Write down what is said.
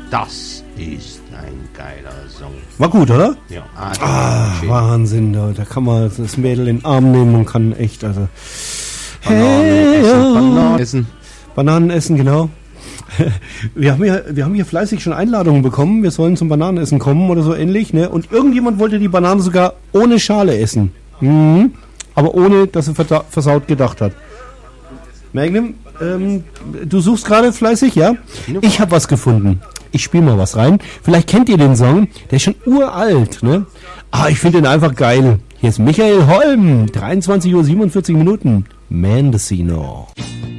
Das ist ein geiler Song. War gut, oder? Ja. Wahnsinn, da kann man das Mädel in den Arm nehmen und kann echt, also... Bananen essen. Bananen essen, genau. Wir haben hier fleißig schon Einladungen bekommen, wir sollen zum Bananenessen kommen oder so ähnlich, ne? Und irgendjemand wollte die Banane sogar ohne Schale essen. Mhm. Aber ohne, dass er versaut gedacht hat. Magnum, du suchst gerade fleißig, ja? Ich habe was gefunden. Ich spiele mal was rein. Vielleicht kennt ihr den Song, der ist schon uralt, ne? Ich finde den einfach geil. Hier ist Michael Holm, 23:47 Mendocino.